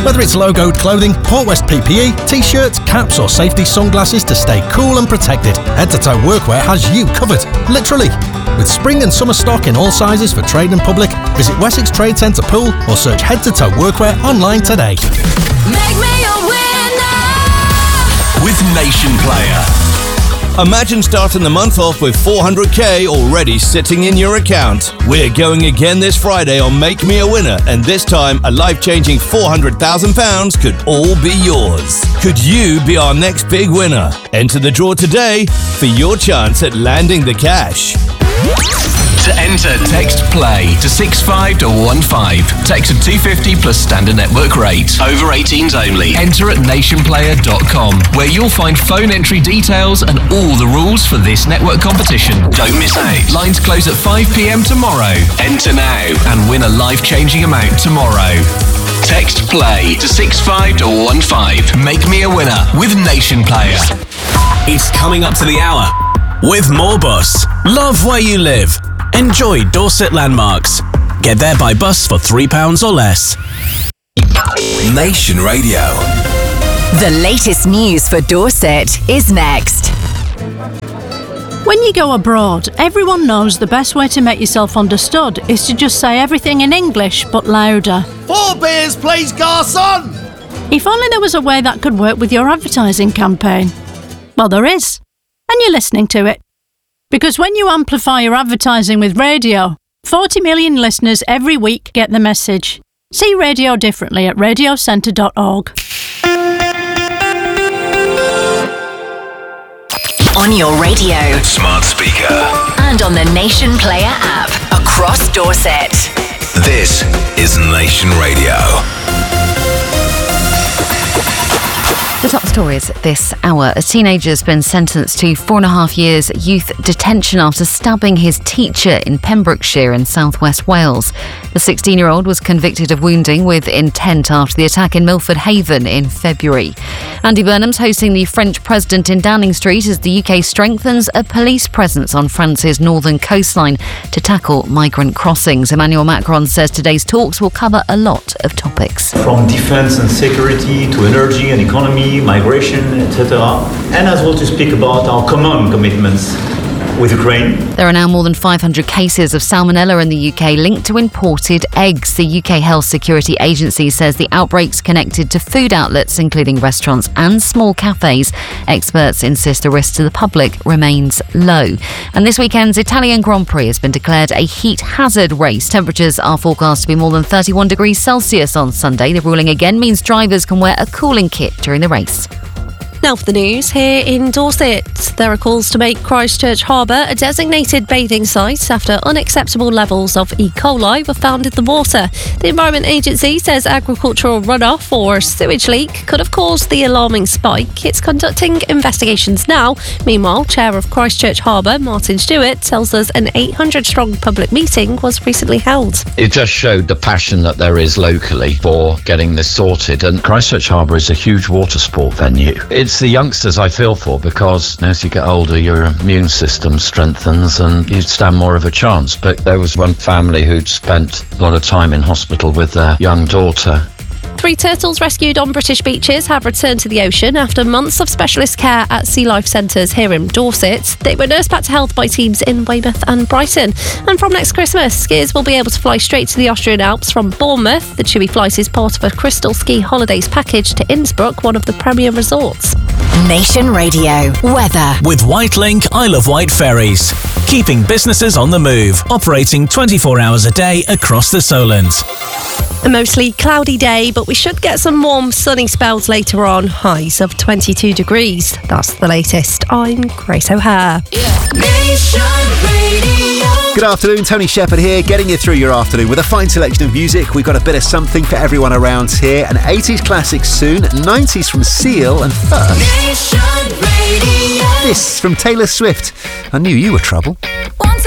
Whether it's logoed clothing, Port West PPE, t-shirts, caps or safety sunglasses to stay cool and protected, Head to Toe Workwear has you covered. Literally. With spring and summer stock in all sizes for trade and public, visit Wessex Trade Centre Pool or search Head to Toe Workwear online today. Make me a winner with Nation Player. Imagine starting the month off with 400k already sitting in your account. We're going again this Friday on Make Me a Winner, and this time a life-changing £400,000 could all be yours. Could you be our next big winner? Enter the draw today for your chance at landing the cash. To enter, text PLAY to 65115. Text of £250 plus standard network rate. Over 18s only. Enter at nationplayer.com, where you'll find phone entry details and all the rules for this network competition. Don't miss out. Lines close at 5 p.m. tomorrow. Enter now and win a life-changing amount tomorrow. Text PLAY to 65115. Make me a winner with Nation Player. It's coming up to the hour with Moorbus. Love where you live. Enjoy Dorset landmarks. Get there by bus for £3 or less. Nation Radio. The latest news for Dorset is next. When you go abroad, everyone knows the best way to make yourself understood is to just say everything in English but louder. 4 beers, please, garçon! If only there was a way that could work with your advertising campaign. Well, there is. And you're listening to it. Because when you amplify your advertising with radio, 40 million listeners every week get the message. See radio differently at radiocentre.org. On your radio, Smart speaker. and on the Nation Player app across Dorset. This is Nation Radio. The top stories this hour. A teenager has been sentenced to 4.5 years youth detention after stabbing his teacher in Pembrokeshire in southwest Wales. The 16-year-old was convicted of wounding with intent after the attack in Milford Haven in February. Andy Burnham's hosting the French president in Downing Street as the UK strengthens a police presence on France's northern coastline to tackle migrant crossings. Emmanuel Macron says today's talks will cover a lot of topics. From defence and security to energy and economy, migration, etc. And as well to speak about our common commitments with Ukraine. There are now more than 500 cases of salmonella in the UK linked to imported eggs. The UK Health Security Agency says the outbreak's connected to food outlets, including restaurants and small cafes. Experts insist the risk to the public remains low. And this weekend's Italian Grand Prix has been declared a heat hazard race. Temperatures are forecast to be more than 31 degrees Celsius on Sunday. The ruling again means drivers can wear a cooling kit during the race. Now for the news here in Dorset. There are calls to make Christchurch Harbour a designated bathing site after unacceptable levels of E. coli were found in the water. The Environment Agency says agricultural runoff or sewage leak could have caused the alarming spike. It's conducting investigations now. Meanwhile, Chair of Christchurch Harbour, Martin Stewart, tells us an 800-strong public meeting was recently held. It just showed the passion that there is locally for getting this sorted. And Christchurch Harbour is a huge water sport venue. It's the youngsters I feel for, because as you get older your immune system strengthens and you stand more of a chance. But there was one family who'd spent a lot of time in hospital with their young daughter. 3 turtles rescued on British beaches have returned to the ocean after months of specialist care at Sea Life centres here in Dorset. They were nursed back to health by teams in Weymouth and Brighton. And from next Christmas, skiers will be able to fly straight to the Austrian Alps from Bournemouth. The Chewy flight is part of a Crystal Ski Holidays package to Innsbruck, one of the premier resorts. Nation Radio weather. With Whitelink Isle of Wight ferries. Keeping businesses on the move. Operating 24 hours a day across the Solent. A mostly cloudy day, but we should get some warm, sunny spells later on. Highs of 22 degrees. That's the latest. I'm Grace O'Hare. Good afternoon, Tony Shepherd here, getting you through your afternoon with a fine selection of music. We've got a bit of something for everyone around here. An 80s classic soon, 90s from Seal, and first, this from Taylor Swift. I knew you were trouble.